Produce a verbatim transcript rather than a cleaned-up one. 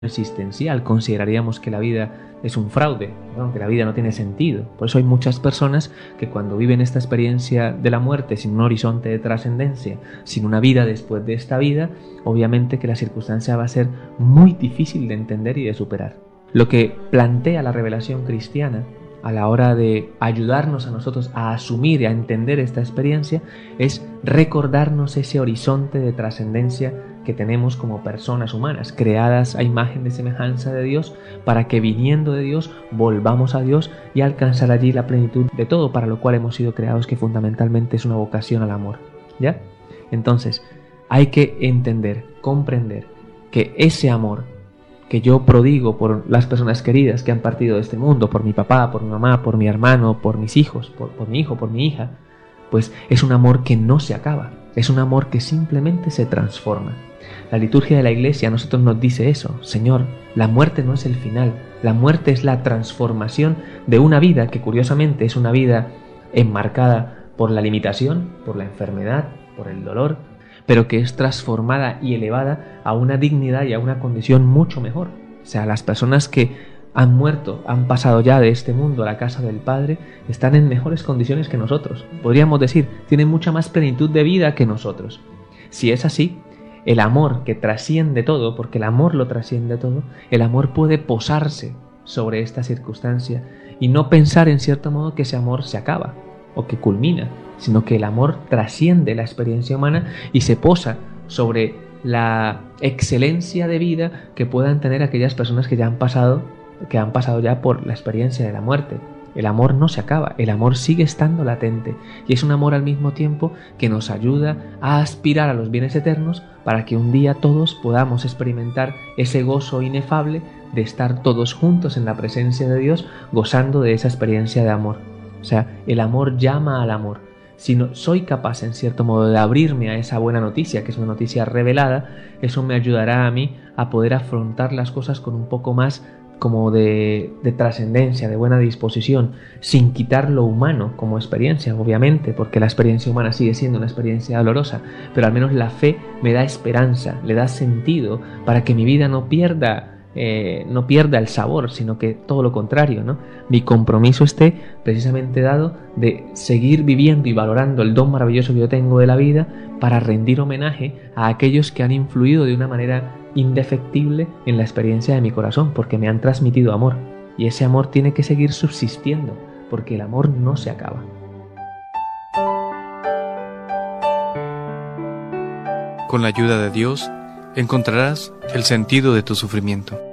existencial, consideraríamos que la vida es un fraude, ¿no? Que la vida no tiene sentido. Por eso hay muchas personas que cuando viven esta experiencia de la muerte sin un horizonte de trascendencia, sin una vida después de esta vida, obviamente que la circunstancia va a ser muy difícil de entender y de superar. Lo que plantea la revelación cristiana a la hora de ayudarnos a nosotros a asumir y a entender esta experiencia es recordarnos ese horizonte de trascendencia que tenemos como personas humanas, creadas a imagen de semejanza de Dios, para que viniendo de Dios volvamos a Dios y alcanzar allí la plenitud de todo para lo cual hemos sido creados, que fundamentalmente es una vocación al amor. ¿Ya? Entonces, hay que entender, comprender que ese amor que yo prodigo por las personas queridas que han partido de este mundo, por mi papá, por mi mamá, por mi hermano, por mis hijos, por, por mi hijo, por mi hija, pues es un amor que no se acaba, es un amor que simplemente se transforma. La liturgia de la Iglesia a nosotros nos dice eso: Señor, la muerte no es el final, la muerte es la transformación de una vida que curiosamente es una vida enmarcada por la limitación, por la enfermedad, por el dolor, pero que es transformada y elevada a una dignidad y a una condición mucho mejor. O sea, las personas que han muerto, han pasado ya de este mundo a la casa del Padre, están en mejores condiciones que nosotros. Podríamos decir, tienen mucha más plenitud de vida que nosotros. Si es así, el amor que trasciende todo, porque el amor lo trasciende todo, el amor puede posarse sobre esta circunstancia y no pensar en cierto modo que ese amor se acaba o que culmina, sino que el amor trasciende la experiencia humana y se posa sobre la excelencia de vida que puedan tener aquellas personas que ya han pasado, que han pasado ya por la experiencia de la muerte. El amor no se acaba, el amor sigue estando latente y es un amor al mismo tiempo que nos ayuda a aspirar a los bienes eternos para que un día todos podamos experimentar ese gozo inefable de estar todos juntos en la presencia de Dios, gozando de esa experiencia de amor. O sea, el amor llama al amor. Si no soy capaz, en cierto modo, de abrirme a esa buena noticia, que es una noticia revelada, eso me ayudará a mí a poder afrontar las cosas con un poco más como de, de trascendencia, de buena disposición, sin quitar lo humano como experiencia, obviamente, porque la experiencia humana sigue siendo una experiencia dolorosa, pero al menos la fe me da esperanza, le da sentido para que mi vida no pierda Eh, no pierda el sabor, sino que todo lo contrario, ¿no? Mi compromiso esté precisamente dado de seguir viviendo y valorando el don maravilloso que yo tengo de la vida para rendir homenaje a aquellos que han influido de una manera indefectible en la experiencia de mi corazón, porque me han transmitido amor, y ese amor tiene que seguir subsistiendo, porque el amor no se acaba. Con la ayuda de Dios, encontrarás el sentido de tu sufrimiento.